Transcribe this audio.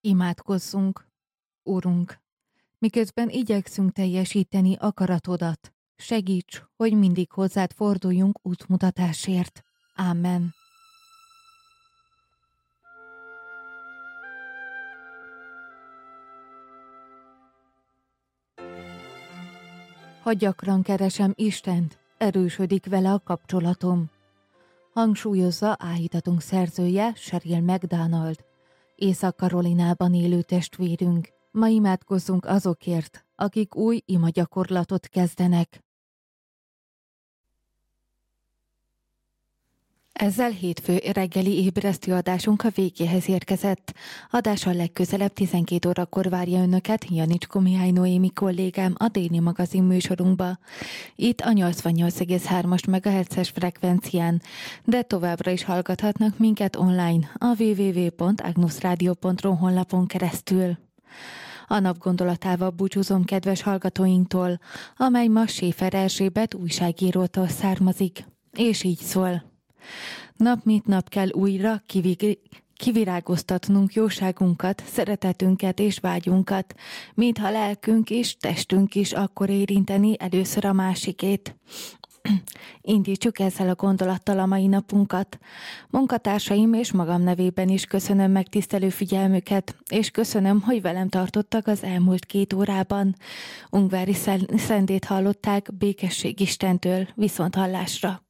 Imádkozzunk. Urunk, miközben igyekszünk teljesíteni akaratodat, segíts, hogy mindig hozzád forduljunk útmutatásért. Ámen. Ha gyakran keresem Istent, erősödik vele a kapcsolatom. Hangsúlyozza áhítatunk szerzője, Sheryl McDonald, Észak-Karolinában élő testvérünk. Ma imádkozzunk azokért, akik új imagyakorlatot kezdenek. Ezzel hétfő reggeli ébresztő adásunk a végéhez érkezett. Adással legközelebb 12 órakor várja önöket Janicskó Mihály Noémi kollégám a déli magazin műsorunkba. Itt a 88,3-as MHz-es frekvencián, de továbbra is hallgathatnak minket online a www.agnusradio.ru honlapon keresztül. A nap gondolatával búcsúzom kedves hallgatóinktól, amely ma Schäfer Erzsébet újságírótól származik, és így szól. Nap mint nap kell újra kivirágoztatnunk jóságunkat, szeretetünket és vágyunkat, mintha lelkünk és testünk is akkor érinteni először a másikét. Indítsuk ezzel a gondolattal a mai napunkat. Munkatársaim és magam nevében is köszönöm megtisztelő figyelmüket, és köszönöm, hogy velem tartottak az elmúlt 2 órában. Ungvári Szendét hallották, békesség Istentől, viszonthallásra.